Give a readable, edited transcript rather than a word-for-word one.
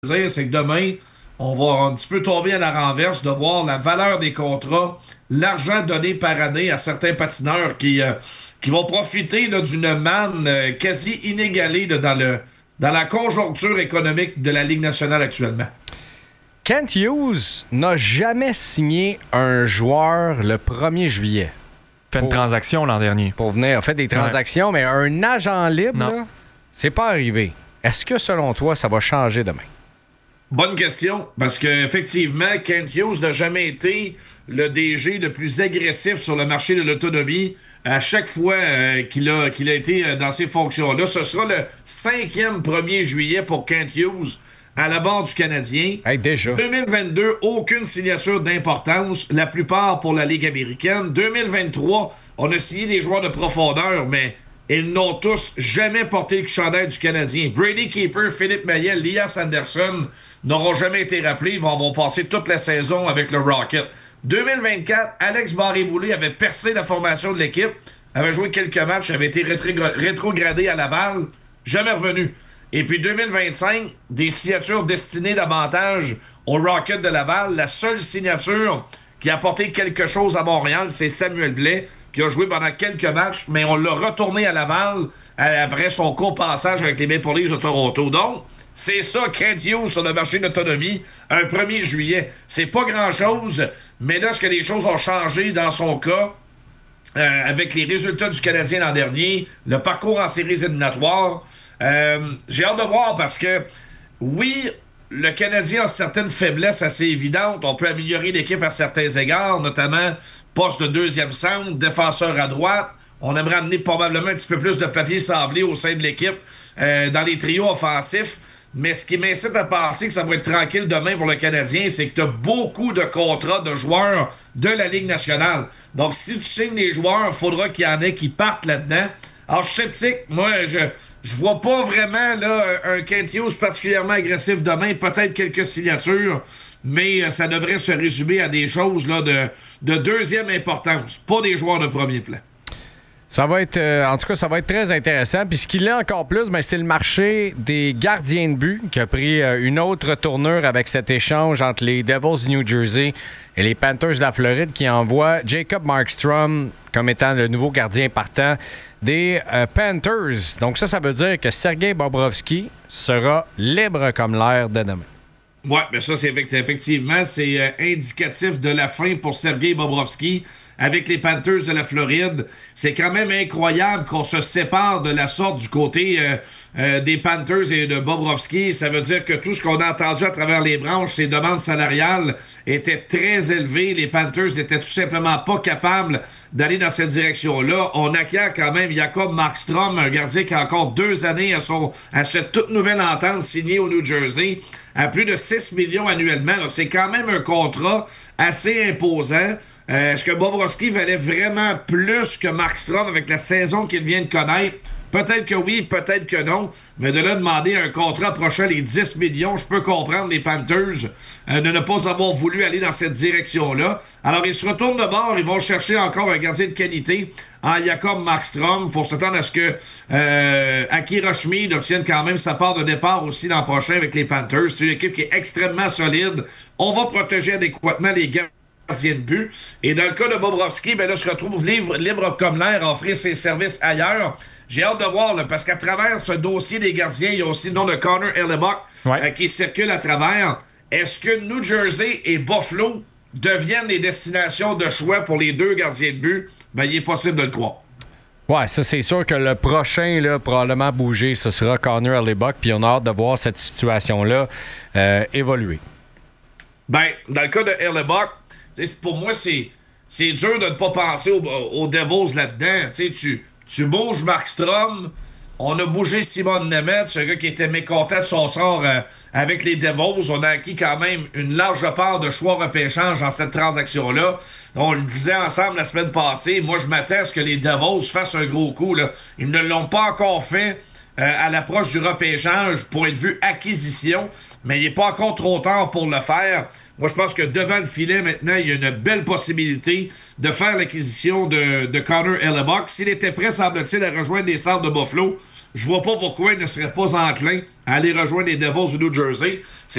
Dire, c'est que demain, on va un petit peu tomber à la renverse de voir la valeur des contrats, l'argent donné par année à certains patineurs qui vont profiter là, d'une manne quasi inégalée là, dans la conjoncture économique de la Ligue nationale actuellement. Kent Hughes n'a jamais signé un joueur le 1er juillet. Fait une transaction l'an dernier. Pour venir, a fait des transactions, mais un agent libre, là, c'est pas arrivé. Est-ce que, selon toi, ça va changer demain? Bonne question, parce qu'effectivement, Kent Hughes n'a jamais été le DG le plus agressif sur le marché de l'autonomie à chaque fois qu'il a été dans ces fonctions-là. Ce sera le 5e 1er juillet pour Kent Hughes à la barre du Canadien. Hey, déjà. 2022, aucune signature d'importance, la plupart pour la Ligue américaine. 2023, on a signé des joueurs de profondeur, mais ils n'ont tous jamais porté le chandail du Canadien. Brady Keeper, Philippe Maillet, Lias Anderson n'auront jamais été rappelés. Ils vont passer toute la saison avec le Rocket. 2024, Alex Barré-Boulet avait percé la formation de l'équipe, avait joué quelques matchs, avait été rétrogradé à Laval, jamais revenu. Et puis 2025, des signatures destinées davantage au Rocket de Laval. La seule signature qui a apporté quelque chose à Montréal, c'est Samuel Blais, qui a joué pendant quelques matchs, mais on l'a retourné à Laval après son court passage avec les Maple Leafs de Toronto. Donc, c'est ça, Kent Hughes sur le marché d'autonomie, un 1er juillet. C'est pas grand-chose, mais là, est-ce que les choses ont changé dans son cas, avec les résultats du Canadien l'an dernier, le parcours en séries éliminatoires? J'ai hâte de voir parce que, oui, le Canadien a certaines faiblesses assez évidentes. On peut améliorer l'équipe à certains égards, notamment poste de deuxième centre, défenseur à droite. On aimerait amener probablement un petit peu plus de papier sablé au sein de l'équipe dans les trios offensifs. Mais ce qui m'incite à penser que ça va être tranquille demain pour le Canadien, c'est que tu as beaucoup de contrats de joueurs de la Ligue nationale. Donc, si tu signes les joueurs, il faudra qu'il y en ait qui partent là-dedans. Alors, je suis sceptique. Moi, je vois pas vraiment là, un Kent Hughes particulièrement agressif demain. Peut-être quelques signatures, mais ça devrait se résumer à des choses là, de deuxième importance, pas des joueurs de premier plan. Ça va être, en tout cas, ça va être très intéressant. Puis ce qu'il est encore plus, ben, c'est le marché des gardiens de but qui a pris une autre tournure avec cet échange entre les Devils du New Jersey et les Panthers de la Floride qui envoient Jacob Markstrom comme étant le nouveau gardien partant des Panthers. Donc ça veut dire que Sergei Bobrovsky sera libre comme l'air de demain. Ouais, mais ça, effectivement, c'est indicatif de la fin pour Sergei Bobrovsky avec les Panthers de la Floride. C'est quand même incroyable qu'on se sépare de la sorte du côté des Panthers et de Bobrovsky. Ça veut dire que tout ce qu'on a entendu à travers les branches, ces demandes salariales étaient très élevées. Les Panthers n'étaient tout simplement pas capables d'aller dans cette direction-là. On acquiert quand même Jacob Markstrom, un gardien qui a encore 2 années à cette toute nouvelle entente signée au New Jersey, à plus de 6 millions annuellement. Donc, c'est quand même un contrat assez imposant. Est-ce que Bobrovsky valait vraiment plus que Markstrom avec la saison qu'il vient de connaître? Peut-être que oui, peut-être que non. Mais de là demander un contrat approchant les 10 millions, je peux comprendre les Panthers de ne pas avoir voulu aller dans cette direction-là. Alors, ils se retournent de bord. Ils vont chercher encore un gardien de qualité en Jacob Markstrom. Il faut s'attendre à ce que Akira Schmid obtienne quand même sa part de départ aussi l'an prochain avec les Panthers. C'est une équipe qui est extrêmement solide. On va protéger adéquatement les gars de but. Et dans le cas de Bobrovsky, ben là, se retrouve libre comme l'air à offrir ses services ailleurs. J'ai hâte de voir, là, parce qu'à travers ce dossier des gardiens, il y a aussi le nom de Connor Hellebuyck qui circule à travers. Est-ce que New Jersey et Buffalo deviennent les destinations de choix pour les 2 gardiens de but? Ben, il est possible de le croire. Ouais, ça, c'est sûr que le prochain, là, probablement bouger, ce sera Connor Hellebuyck, puis on a hâte de voir cette situation-là évoluer. Ben, dans le cas de Hellebuyck, pour moi, c'est dur de ne pas penser aux Devils là-dedans. Tu bouges Markstrom. On a bougé Simon Nemeth, un gars qui était mécontent de son sort avec les Devils. On a acquis quand même une large part de choix repêchage dans cette transaction-là. On le disait ensemble la semaine passée. Moi, je m'attends à ce que les Devils fassent un gros coup, là. Ils ne l'ont pas encore fait à l'approche du repêchage, point de vue acquisition, mais il n'est pas encore trop tard pour le faire. Moi, je pense que devant le filet, maintenant, il y a une belle possibilité de faire l'acquisition de Connor Hellebuyck. S'il était prêt, semble-t-il, à rejoindre les Sabres de Buffalo, je vois pas pourquoi il ne serait pas enclin à aller rejoindre les Devils du New Jersey.